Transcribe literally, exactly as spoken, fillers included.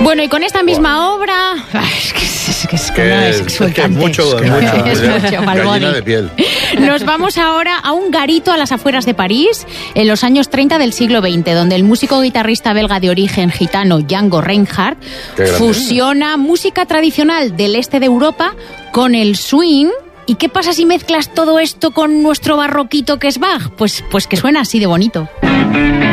Bueno, y con esta misma obra... Ay, es que es, que es, que es, es, es que mucho, es mucho, es mucho gallina de piel. Nos vamos ahora a un garito a las afueras de París, en los años treinta del siglo veinte, donde el músico guitarrista belga de origen gitano Django Reinhardt fusiona música tradicional del este de Europa con el swing. ¿Y qué pasa si mezclas todo esto con nuestro barroquito que es Bach? Pues, pues que suena así de bonito.